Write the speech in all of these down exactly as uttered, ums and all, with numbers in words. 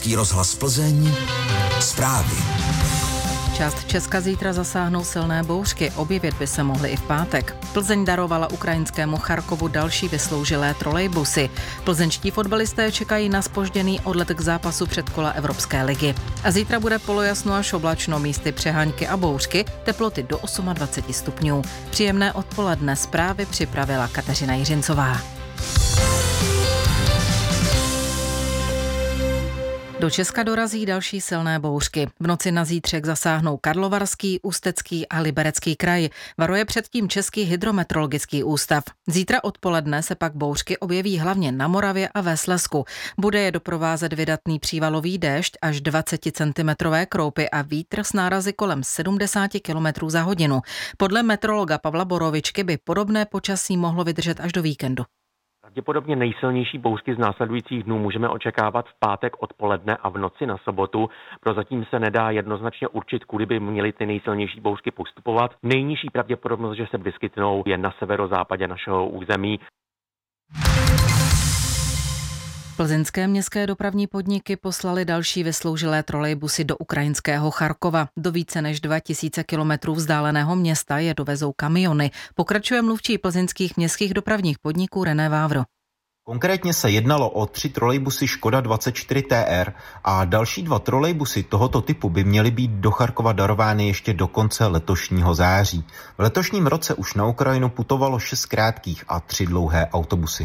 Český rozhlas Plzeň, zprávy. Část Česka zítra zasáhnou silné bouřky, objevit by se mohly i v pátek. Plzeň darovala ukrajinskému Charkovu další vysloužilé trolejbusy. Plzeňští fotbalisté čekají na zpožděný odlet k zápasu předkola Evropské ligy. A zítra bude polojasno až oblačno, místy přeháňky a bouřky, teploty do dvacet osm stupňů. Příjemné odpoledne, zprávy připravila Kateřina Jiřincová. Do Česka dorazí další silné bouřky. V noci na zítřek zasáhnou Karlovarský, Ústecký a Liberecký kraj. Varuje předtím Český hydrometeorologický ústav. Zítra odpoledne se pak bouřky objeví hlavně na Moravě a ve Slezsku. Bude je doprovázet vydatný přívalový déšť až dvaceticentimetrové kroupy a vítr s nárazy kolem sedmdesát kilometrů za hodinu. Podle meteorologa Pavla Borovičky by podobné počasí mohlo vydržet až do víkendu. Pravděpodobně nejsilnější bouřky z následujících dnů můžeme očekávat v pátek odpoledne a v noci na sobotu. Prozatím se nedá jednoznačně určit, kudy by měly ty nejsilnější bouřky postupovat. Nejnižší pravděpodobnost, že se vyskytnou, je na severozápadě našeho území. Plzeňské městské dopravní podniky poslali další vysloužilé trolejbusy do ukrajinského Charkova. Do více než dva tisíce kilometrů vzdáleného města je dovezou kamiony. Pokračuje mluvčí plzeňských městských dopravních podniků René Vávro. Konkrétně se jednalo o tři trolejbusy Škoda dvacet čtyři T R a další dva trolejbusy tohoto typu by měly být do Charkova darovány ještě do konce letošního září. V letošním roce už na Ukrajinu putovalo šest krátkých a tři dlouhé autobusy.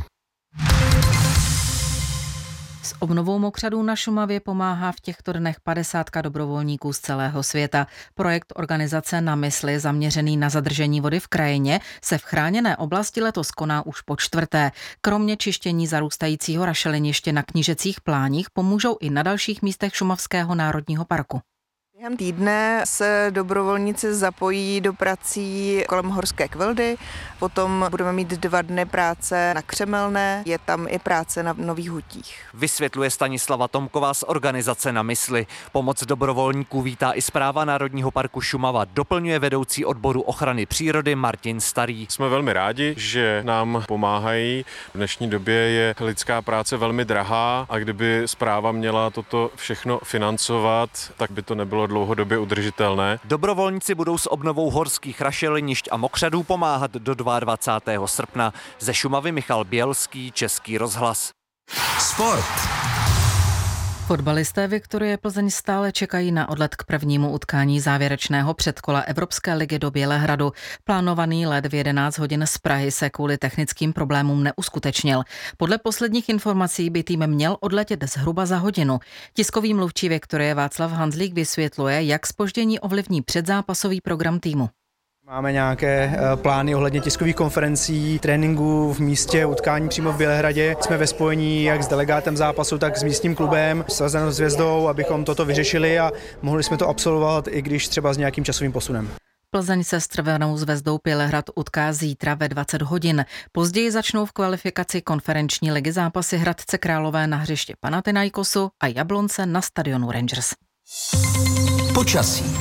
S obnovou mokřadů na Šumavě pomáhá v těchto dnech padesátka dobrovolníků z celého světa. Projekt organizace Na mysli, zaměřený na zadržení vody v krajině, se v chráněné oblasti letos koná už po čtvrté. Kromě čištění zarůstajícího rašeliniště na Knížecích pláních pomůžou i na dalších místech Šumavského národního parku. Během týdne se dobrovolníci zapojí do prací kolem Horské Kvildy, potom budeme mít dva dny práce na Křemelné, je tam i práce na Nových Hutích. Vysvětluje Stanislava Tomková z organizace Na mysli. Pomoc dobrovolníků vítá i Správa Národního parku Šumava, doplňuje vedoucí odboru ochrany přírody Martin Starý. Jsme velmi rádi, že nám pomáhají. V dnešní době je lidská práce velmi drahá a kdyby správa měla toto všechno financovat, tak by to nebylo dlouhodobě udržitelné. Dobrovolníci budou s obnovou horských rašelinišť a mokřadů pomáhat do dvacátého druhého srpna. Ze Šumavy Michal Bělský, Český rozhlas. Sport. Fotbalisté Viktorie Plzeň stále čekají na odlet k prvnímu utkání závěrečného předkola Evropské ligy do Bělehradu. Plánovaný let v jedenáct hodin z Prahy se kvůli technickým problémům neuskutečnil. Podle posledních informací by tým měl odletět zhruba za hodinu. Tiskový mluvčí Viktorie Václav Hanzlík vysvětluje, jak zpoždění ovlivní předzápasový program týmu. Máme nějaké plány ohledně tiskových konferencí, tréninků v místě, utkání přímo v Bělehradě. Jsme ve spojení jak s delegátem zápasu, tak s místním klubem, s Slezskou Zvězdou, abychom toto vyřešili a mohli jsme to absolvovat, i když třeba s nějakým časovým posunem. Plzeň se s Červenou Zvezdou Bělehrad utká zítra ve dvacet hodin. Později začnou v kvalifikaci konferenční ligy zápasy Hradce Králové na hřiště Panathinaikosu a Jablonce na stadionu Rangers. Počasí.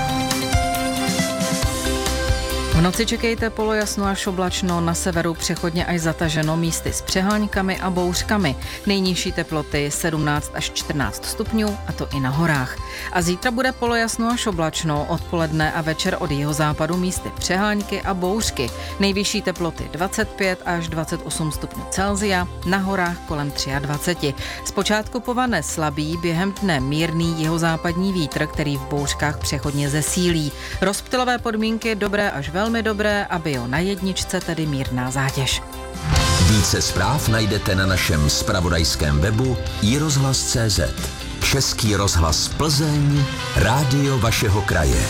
V noci čekejte polojasno až oblačno, na severu přechodně až zataženo, místy s přeháňkami a bouřkami. Nejnižší teploty sedmnáct až čtrnáct stupňů, a to i na horách. A zítra bude polojasno až oblačno, odpoledne a večer od jihozápadu místy přeháňky a bouřky. Nejvyšší teploty dvacet pět až dvacet osm stupňů Celsia, na horách kolem dvacet tři. Zpočátku povane slabý, během dne mírný jihozápadní vítr, který v bouřkách přechodně zesílí. Rozptylové podmínky dobré až velmi Velmi dobré a bio na jedničce, tedy mírná zátěž. Více zpráv najdete na našem zpravodajském webu i rozhlas tečka cé zet. Český rozhlas Plzeň, rádio vašeho kraje.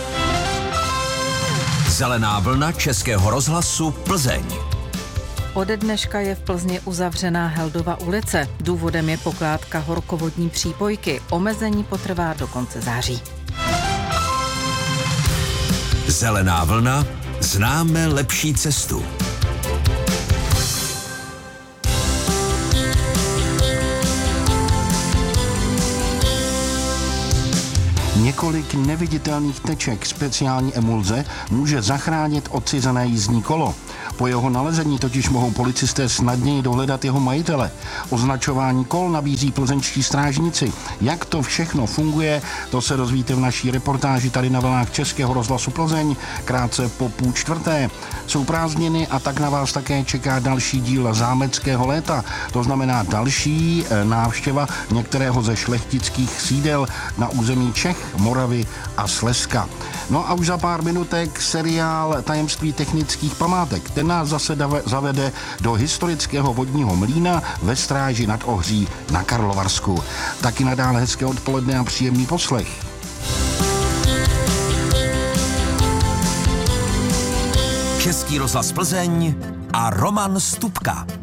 Zelená vlna Českého rozhlasu Plzeň. Ode dneška je v Plzni uzavřená Heldova ulice. Důvodem je pokládka horkovodní přípojky. Omezení potrvá do konce září. Zelená vlna, známe lepší cestu. Několik neviditelných teček speciální emulze může zachránit odcizené jízdní kolo. Po jeho nalezení totiž mohou policisté snadněji dohledat jeho majitele. Označování kol nabízí plzeňští strážníci. Jak to všechno funguje, to se dozvíte v naší reportáži tady na vlnách Českého rozhlasu Plzeň, krátce po půl čtvrté. Jsou prázdniny a tak na vás také čeká další díl zámeckého léta. To znamená další návštěva některého ze šlechtických sídel na území Čech, Moravy a Slezska. No a už za pár minutek seriál Tajemství technických památek. Ten nás zase zavede do historického vodního mlýna ve Stráži nad Ohří na Karlovarsku. Taky nadále hezké odpoledne a příjemný poslech. Český rozhlas Plzeň a Roman Stupka.